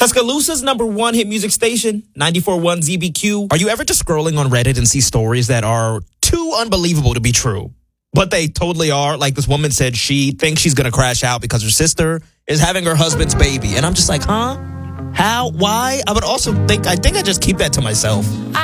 Tuscaloosa's #1 hit music station, 94.1 ZBQ. Are you ever just scrolling on Reddit and see stories that are too unbelievable to be true? But they totally are. Like this woman said she thinks she's going to crash out because her sister is having her husband's baby. And I'm just like, huh? How? Why? I would also think I just keep that to myself.